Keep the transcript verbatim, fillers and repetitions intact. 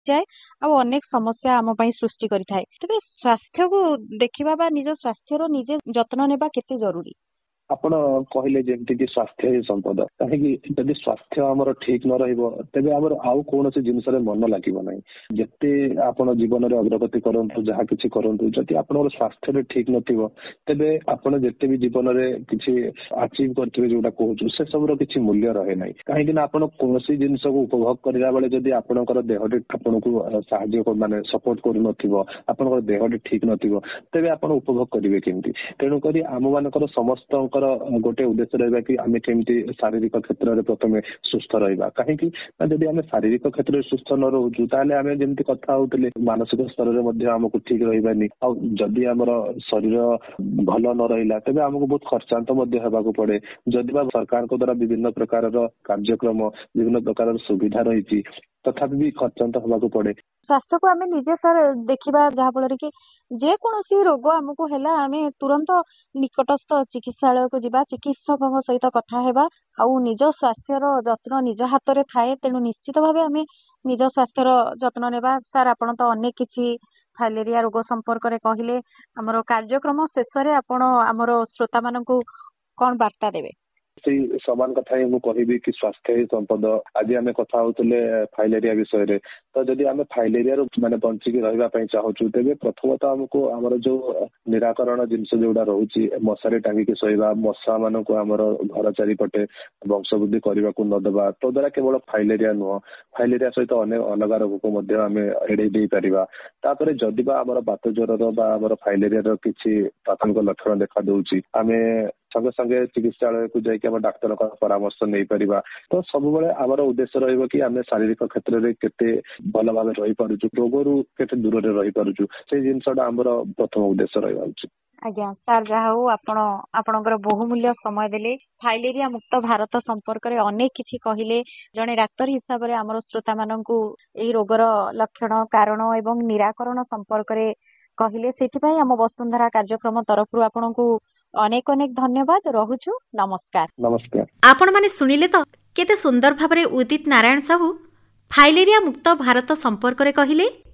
जाए आ अनेक समस्या आम पई सृष्टि करिथाए। तबे स्वास्थ्य को देखिबा बा निज स्वास्थ्यर निजे जत्न नेबा केते जरूरी। ଆପଣ କହିଲେ ଯେମିତି କି ସ୍ୱାସ୍ଥ୍ୟ ହିଁ ସମ୍ପଦ। କାହିଁକି ଯଦି ସ୍ୱାସ୍ଥ୍ୟ ଆମର ଠିକ ନ ରହିବ ତେବେ ଆମର ଆଉ କୌଣସି ଜିନିଷରେ ମନ ଲାଗିବ ନାହିଁ। ଯେତେ ଆପଣ ଜୀବନରେ ଅଗ୍ରଗତି କରନ୍ତୁ ଯାହା କିଛି କରନ୍ତୁ ଯଦି ଆପଣଙ୍କର ସ୍ୱାସ୍ଥ୍ୟରେ ଠିକ ନଥିବ ତେବେ ଆପଣ ଯେତେ ବି ଜୀବନରେ କିଛି ଆଚିଭ କରିଥିବେ ଯୋଉଟା କହୁଛୁ ସେ ସବୁର କିଛି ମୂଲ୍ୟ ରହେ ନାହିଁ। କାହିଁକି ନା ଆପଣ କୌଣସି ଜିନିଷକୁ ଉପଭୋଗ କରିବା ବେଳେ ଯଦି ଆପଣଙ୍କର ଦେହଟି ଆପଣଙ୍କୁ ସାହାଯ୍ୟ ମାନେ ସପୋର୍ଟ କରୁନଥିବ ଆପଣଙ୍କର ଦେହଟି ଠିକ ନଥିବ ତେବେ ଆପଣ ଉପଭୋଗ କରିବେ କେମିତି। ତେଣୁକରି ଆମମାନଙ୍କର ସମସ୍ତଙ୍କର ଗୋଟେ ଉଦ୍ଦେଶ୍ୟ ରହିବା କି ଆମେ କେମିତି ଶାରୀରିକ କ୍ଷେତ୍ରରେ ପ୍ରଥମେ ସୁସ୍ଥ ରହିବା। କାହିଁକି ନା ଯଦି ଆମେ ଶାରୀରିକ କ୍ଷେତ୍ରରେ ସୁସ୍ଥ ନ ରହୁଛୁ ତାହେଲେ ଆମେ ଯେମିତି କଥା ହଉଥିଲେ ମାନସିକ ସ୍ତରରେ ମଧ୍ୟ ଆମକୁ ଠିକ ରହିବାନି। ଆଉ ଯଦି ଆମର ଶରୀର ଭଲ ନ ରହିଲା ତେବେ ଆମକୁ ବହୁତ ଖର୍ଚ୍ଚାନ୍ତ ମଧ୍ୟ ହେବାକୁ ପଡେ। ଯଦି ବା ସରକାରଙ୍କ ଦ୍ଵାରା ବିଭିନ୍ନ ପ୍ରକାରର କାର୍ଯ୍ୟକ୍ରମ ବିଭିନ୍ନ ପ୍ରକାରର ସୁବିଧା ରହିଛି ତଥାପି ବି ଖର୍ଚ୍ଚାନ୍ତ ହେବାକୁ ପଡେ। स्वास्थ्य को आम निजे सर देखा जहाँ फल कि जेकोसी रोग आमको है आम तुरंत निकटस्थ चिकित्सालय को जीवा चिकित्सक सहित कथा हेबा आउ निज स्वास्थ्यर जत्न निज हाथ में थाए। तेणु निश्चित भाव आम निज स्वास्थ्यर जत्न नेबा। सर आपण तो अनेक किछि फाइलेरिया रोग संपर्क में कहले आमर कार्यक्रम शेष में आपण आमर श्रोता मानक कौन वार्ता देवे। ସେଇ ସମାନ କଥା ହିଁ ମୁଁ କହିବି କି ସ୍ୱାସ୍ଥ୍ୟ ହିଁ ସମ୍ପଦ। ଆଜି ଆମେ କଥା ହଉଥିଲେ ଫାଇଲେରିଆ ବିଷୟରେ। ତ ଯଦି ଆମେ ଫାଇଲେରିଆରୁ ମାନେ ବଞ୍ଚିକି ରହିବା ପାଇଁ ଚାହୁଁଛୁ ତେବେ ପ୍ରଥମତଃ ଆମକୁ ଆମର ଯୋଉ ନିରାକରଣ ଜିନିଷ ଯୋଉଟା ରହୁଛି ମଶାରୀ ଟାଙ୍ଗିକି ଶୋଇବା ମଶା ମାନଙ୍କୁ ଆମର ଘର ଚାରିପଟେ ବଂଶ ବୃଦ୍ଧି କରିବାକୁ ନ ଦେବା ତ ଦ୍ୱାରା କେବଳ ଫାଇଲେରିଆ ନୁହଁ ଫାଇଲେରିଆ ସହିତ ଅନେକ ଅଲଗା ରୋଗକୁ ମଧ୍ୟ ଆମେ ଏଡେଇ ଦେଇ ପାରିବା। ତାପରେ ଯଦି ବା ଆମର ବାତ ଜ୍ୱରର ବା ଆମର ଫାଇଲେରିଆର କିଛି ପ୍ରାଥମିକ ଲକ୍ଷଣ ଦେଖା ଦଉଛି ଆମେ ସଙ୍ଗେ ସଙ୍ଗେ ଚିକିତ୍ସାଳୟକୁ ଯାଇକି ଆମ ଡାକ୍ତରଙ୍କ ପରାମର୍ଶ ନେଇପାରିବା। ତ ସବୁବେଳେ ଆମର ଉଦ୍ଦେଶ୍ୟ ରହିବ କି ଆମେ ଶାରୀରିକ କ୍ଷେତ୍ରରେ କେତେ ଭଲ ଭାବେ ରହିପାରୁଛୁ ରୋଗରୁ କେତେ ଦୂରରେ ରହିପାରୁଛୁ ସେଇ ଜିନିଷଟା ଆମର ପ୍ରଥମ ଉଦ୍ଦେଶ୍ୟ ରହିବା ଉଚିତ। ଆଜ୍ଞା ସାର୍ ଯାହା ହଉ ଆପଣ ଆପଣଙ୍କର ବହୁମୂଲ୍ୟ ସମୟ ଦେଲେ ଫାଇଲେରିଆ ମୁକ୍ତ ଭାରତ ସମ୍ପର୍କରେ ଅନେକ କିଛି କହିଲେ। ଜଣେ ଡାକ୍ତର ହିସାବରେ ଆମର ଶ୍ରୋତା ମାନଙ୍କୁ ଏହି ରୋଗର ଲକ୍ଷଣ କାରଣ ଏବଂ ନିରାକରଣ ସମ୍ପର୍କରେ କହିଲେ ସେଥିପାଇଁ ଆମ ବସୁନ୍ଧରା କାର୍ଯ୍ୟକ୍ରମ ତରଫରୁ ଆପଣଙ୍କୁ ଅନେକ ଅନେକ ଧନ୍ୟବାଦ ରହୁଛୁ। ନମସ୍କାର। ନମସ୍କାର। ଆପଣ ମାନେ ଶୁଣିଲେ ତ କେତେ ସୁନ୍ଦର ଭାବରେ ଉଦିତ ନାରାୟଣ ସାହୁ ଫାଇଲେରିଆ ମୁକ୍ତ ଭାରତ ସମ୍ପର୍କରେ କହିଲେ।